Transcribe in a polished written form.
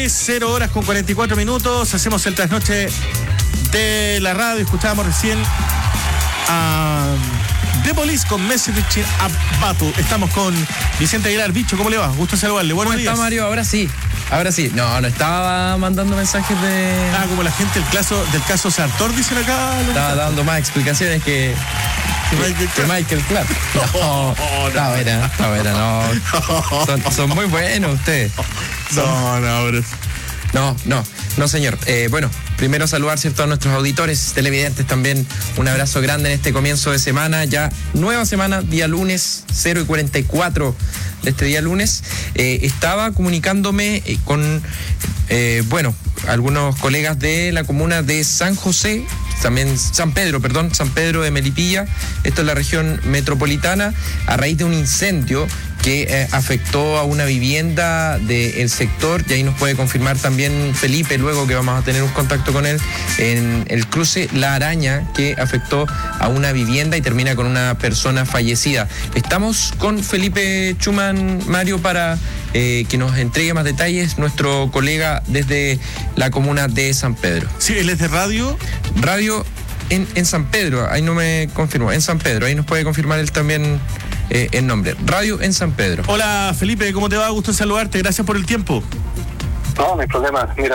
0 horas con 44 minutos, hacemos el trasnoche de la radio. Escuchábamos recién a The Police con Message a Battle. Estamos con Vicente Aguilar. Bicho, ¿cómo le va? Gusto saludarle. Buenos días. ¿Cómo está, Mario? Ahora sí. No estaba mandando mensajes de... como la gente del caso Sartor, dicen acá. Estaba dando más explicaciones que Michael Clark. No. Son muy buenos ustedes. No, señor. Bueno, primero saludar, ¿cierto?, a nuestros auditores, televidentes también. Un abrazo grande en este comienzo de semana. Ya nueva semana, día lunes, 0:44 de este día lunes. Estaba comunicándome con, algunos colegas de la comuna de San Pedro de Melipilla. Esto es la región metropolitana, a raíz de un incendio que afectó a una vivienda del sector, y ahí nos puede confirmar también Felipe, luego que vamos a tener un contacto con él, en el cruce La Araña, que afectó a una vivienda y termina con una persona fallecida. Estamos con Felipe Schumann, Mario, para que nos entregue más detalles, nuestro colega desde la comuna de San Pedro. Sí, él es de radio. Radio en San Pedro, ahí no me confirmó, en San Pedro, ahí nos puede confirmar él también el nombre. Radio en San Pedro. Hola Felipe, ¿cómo te va? Gusto en saludarte, gracias por el tiempo. No hay problema, mira.